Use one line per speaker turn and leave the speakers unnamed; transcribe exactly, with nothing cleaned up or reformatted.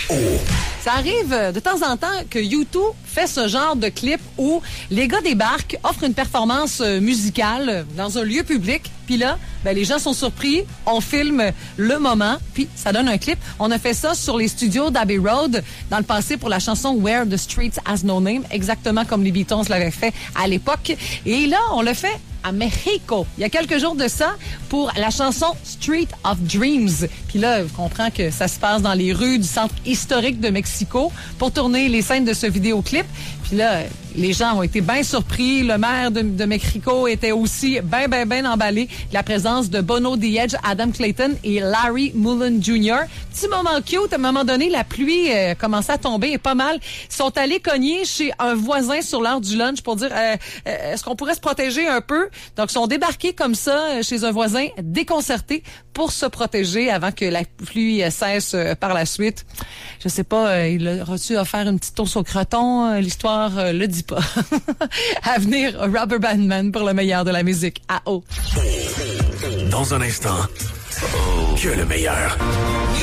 Oh.
Ça arrive de temps en temps que YouTube fait ce genre de clip où les gars débarquent, offrent une performance musicale dans un lieu public, puis là, ben, les gens sont surpris, on filme le moment, puis ça donne un clip. On a fait ça sur les studios d'Abbey Road dans le passé pour la chanson Where the Streets Has No Name, exactement comme les Beatles l'avaient fait à l'époque. Et là, on le fait à Mexico. Il y a quelques jours de ça pour la chanson Street of Dreams. Puis là, on comprend que ça se passe dans les rues du centre historique de Mexico pour tourner les scènes de ce vidéoclip. Puis là, les gens ont été bien surpris. Le maire de, de Mexico était aussi bien, bien, bien emballé de la présence de Bono The Edge, Adam Clayton et Larry Mullen Junior Petit moment cute. À un moment donné, la pluie euh, commençait à tomber et pas mal. Ils sont allés cogner chez un voisin sur l'heure du lunch pour dire euh, euh, est-ce qu'on pourrait se protéger un peu? Donc, ils sont débarqués comme ça chez un voisin déconcerté pour se protéger avant que la pluie cesse euh, par la suite. Je sais pas, euh, il a reçu à faire une petite tour au croton. Euh, L'histoire euh, le dit pas. À venir, Rubber Band Man pour le meilleur de la musique. À haut.
Dans un instant, que le meilleur.